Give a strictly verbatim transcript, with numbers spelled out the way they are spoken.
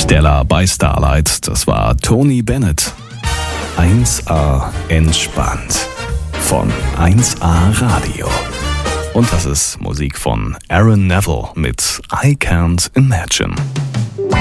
Stella bei Starlight, das war Tony Bennett. eins A entspannt von eins A Radio. Und das ist Musik von Aaron Neville mit I Can't Imagine.